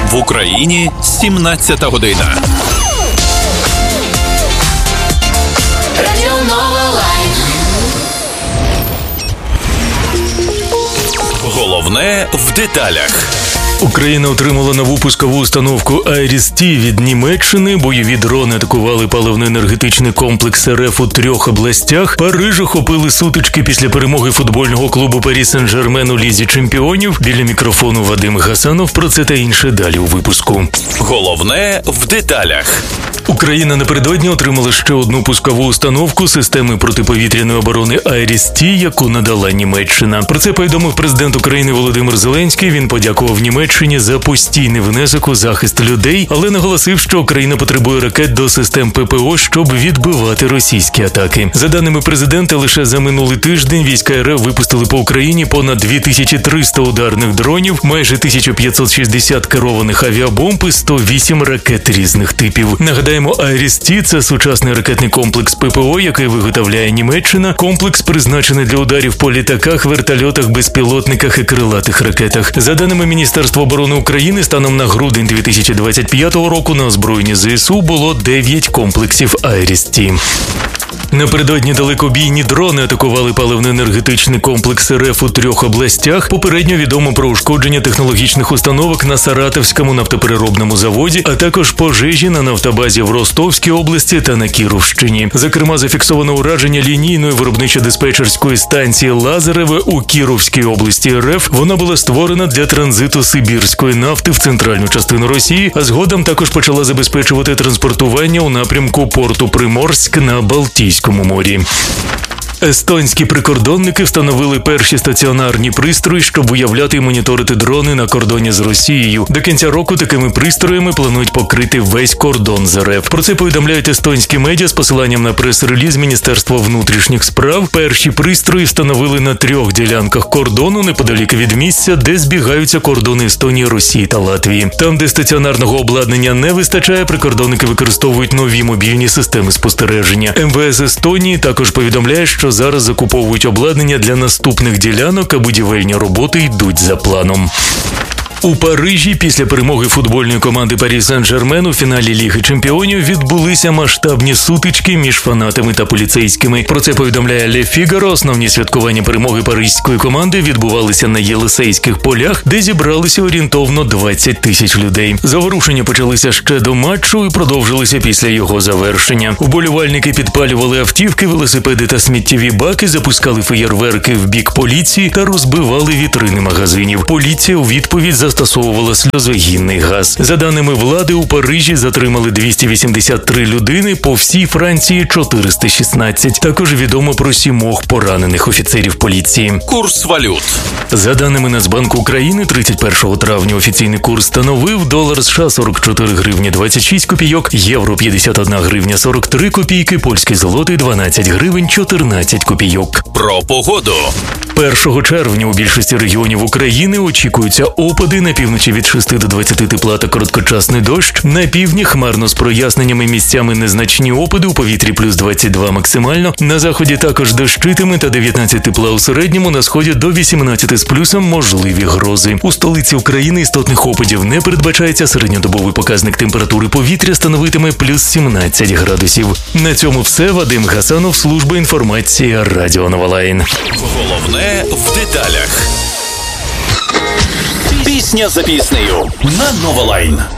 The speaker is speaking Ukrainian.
В Україні 17 година. Радіо Нова Лайн. Головне в деталях. Україна отримала нову пускову установку «Айріс-Т» від Німеччини. Бойові дрони атакували паливно-енергетичний комплекс РФ у 3 областях. Париж охопили сутички після перемоги футбольного клубу «Парі Сен-Жермен» у Лізі чемпіонів. Біля мікрофону Вадим Гасанов. Про це та інше далі у випуску. Головне в деталях. Україна напередодні отримала ще одну пускову установку системи протиповітряної оборони «Айріс-Т», яку надала Німеччина. Про це повідомив президент України Володимир Зеленський. Він подякував Німеччині за постійний внесок у захист людей, але наголосив, що Україна потребує ракет до систем ППО, щоб відбивати російські атаки. За даними президента, лише за минулий тиждень війська РФ випустили по Україні понад 2300 ударних дронів, майже 1560 керованих авіабомб і 108 ракет різних типів. Нагадаємо, «Айріс-Т» – це сучасний ракетний комплекс ППО, який виготовляє Німеччина. Комплекс призначений для ударів по літаках, вертольотах, безпілотниках і крилатих ракетах. За даними Міністерства оборони України, станом на грудень 2025 року на озброєнні ЗСУ було 9 комплексів «Айріс-Т». Напередодні далекобійні дрони атакували паливно-енергетичний комплекс РФ у 3 областях. Попередньо відомо про ушкодження технологічних установок на Саратовському нафтопереробному заводі, а також пожежі на нафтобазі в Ростовській області та на Кіровщині. Зокрема, зафіксовано ураження лінійної виробничо-диспетчерської станції «Лазареве» у Кіровській області РФ. Вона була створена для транзиту сибірської нафти в центральну частину Росії, а згодом також почала забезпечувати транспортування у напрямку порту Приморськ на Балтійському морі. Естонські прикордонники встановили перші стаціонарні пристрої, щоб виявляти і моніторити дрони на кордоні з Росією. До кінця року такими пристроями планують покрити весь кордон з РФ. Про це повідомляють естонські медіа з посиланням на прес-реліз Міністерства внутрішніх справ. Перші пристрої встановили на 3 ділянках кордону неподалік від місця, де збігаються кордони Естонії, Росії та Латвії. Там, де стаціонарного обладнання не вистачає, прикордонники використовують нові мобільні системи спостереження. МВС Естонії також повідомляє, що зараз закуповують обладнання для наступних ділянок, а будівельні роботи йдуть за планом. У Парижі після перемоги футбольної команди «Парі Сен-Жермен» у фіналі Ліги чемпіонів відбулися масштабні сутички між фанатами та поліцейськими. Про це повідомляє Ле Фігаро. Основні святкування перемоги паризької команди відбувалися на Єлисейських полях, де зібралися орієнтовно 20 тисяч людей. Заворушення почалися ще до матчу і продовжилися після його завершення. Вболівальники підпалювали автівки, велосипеди та сміттєві баки, запускали феєрверки в бік поліції та розбивали вітрини магазинів. Поліція у відповідь застосовувала сльозогінний газ. За даними влади, у Парижі затримали 283 людини, по всій Франції – 416. Також відомо про 7 поранених офіцерів поліції. Курс валют. За даними Нацбанку України, 31 травня офіційний курс становив: долар США – 44 гривні 26 копійок, євро – 51 гривня 43 копійки, польський злотий – 12 гривень 14 копійок. Про погоду. 1 червня у більшості регіонів України очікуються опади. На півночі від 6 до 20 тепла та короткочасний дощ. На півдні хмарно з проясненнями, місцями незначні опади, у повітрі плюс 22 максимально. На заході також дощитиме та 19 тепла у середньому, на сході до 18 з плюсом можливі грози. У столиці України істотних опадів не передбачається. Середньодобовий показник температури повітря становитиме плюс 17 градусів. На цьому все. Вадим Гасанов, служба інформації, Радіо Нова Лайн. Головне в деталях. Пісня за піснею на Нова Лайн.